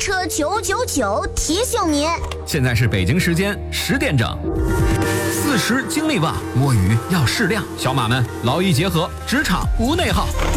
车999提醒您， 现在是北京时间10点整。40精力旺，摸鱼要适量，小马们劳逸结合，职场无内耗。